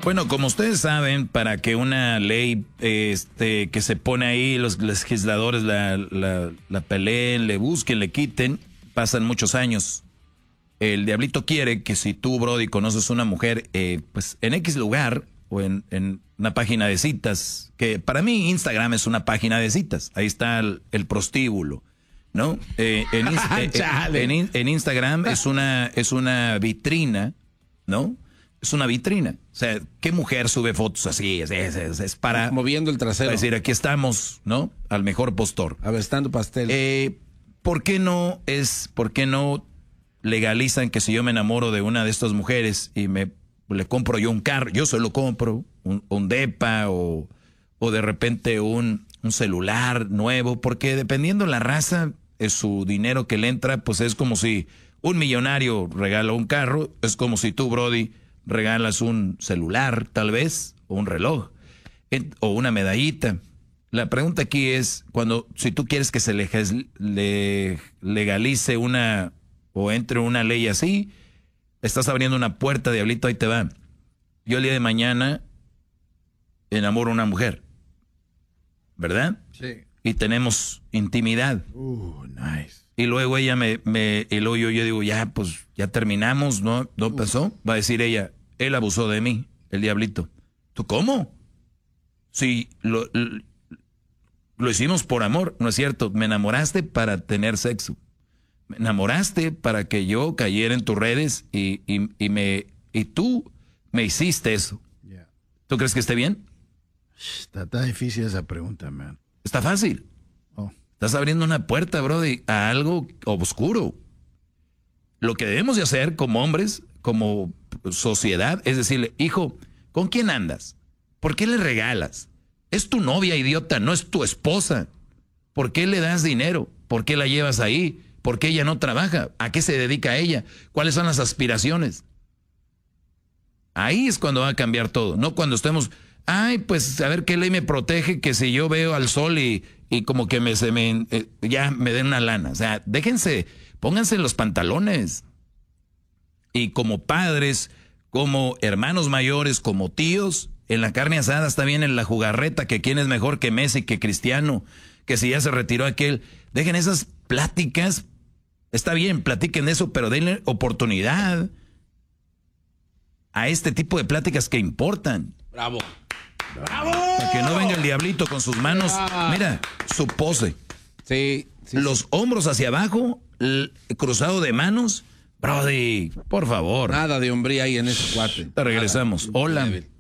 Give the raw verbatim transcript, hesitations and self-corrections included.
Bueno, como ustedes saben, para que una ley este, que se pone ahí, los legisladores la, la, la peleen, le busquen, le quiten, pasan muchos años. El diablito quiere que si tú, Brody, conoces una mujer, eh, pues en X lugar o en, en una página de citas, que para mí Instagram es una página de citas, ahí está el, el prostíbulo, ¿no? Eh, en, eh, en, en Instagram es una, es una vitrina, ¿no? Es una vitrina. O sea, ¿qué mujer sube fotos así? Es, es, es, es para... Moviendo el trasero. Para decir, aquí estamos, ¿no? Al mejor postor. Avestando pastel. Eh, ¿Por qué no es, por qué no legalizan que si yo me enamoro de una de estas mujeres y me le compro yo un carro, yo se lo compro, un, un depa o, o de repente un, un celular nuevo? Porque dependiendo la raza, es su dinero que le entra, pues es como si un millonario regala un carro, es como si tú, Brody, regalas un celular, tal vez, o un reloj, o una medallita. La pregunta aquí es, cuando, si tú quieres que se le, le legalice una, o entre una ley así, estás abriendo una puerta, diablito, ahí te va. Yo el día de mañana enamoro a una mujer, ¿verdad? Sí. Y tenemos intimidad. Uh, nice. Y luego ella me, me y luego yo, yo digo, ya, pues, ya terminamos, ¿no? ¿No uh. pasó? Va a decir ella, él abusó de mí, el diablito. ¿Tú cómo? Si lo, lo, lo hicimos por amor, ¿no es cierto? Me enamoraste para tener sexo. Me enamoraste para que yo cayera en tus redes y, y, y, me, y tú me hiciste eso. Yeah. ¿Tú crees que esté bien? Está, está difícil esa pregunta, man. Está fácil. Oh. Estás abriendo una puerta, brody, a algo oscuro. Lo que debemos de hacer como hombres, como sociedad, es decirle, hijo, ¿con quién andas? ¿Por qué le regalas? Es tu novia, idiota, no es tu esposa. ¿Por qué le das dinero? ¿Por qué la llevas ahí? ¿Por qué ella no trabaja? ¿A qué se dedica ella? ¿Cuáles son las aspiraciones? Ahí es cuando va a cambiar todo, no cuando estemos, ay, pues a ver qué ley me protege que si yo veo al sol y, y como que me, se me eh, ya me den una lana. O sea, déjense, pónganse los pantalones. Y como padres, como hermanos mayores, como tíos, en la carne asada está bien en la jugarreta, que quién es mejor que Messi, que Cristiano, que si ya se retiró aquel. Dejen esas pláticas. Está bien, platiquen eso, pero denle oportunidad a este tipo de pláticas que importan. Bravo. ¡Bravo! Para que no venga el diablito con sus manos. Mira, su pose. Sí. sí Los sí. hombros hacia abajo, cruzado de manos. Brody, por favor. Nada de hombría ahí en ese cuate. Te regresamos. Nada. Hola. Débil.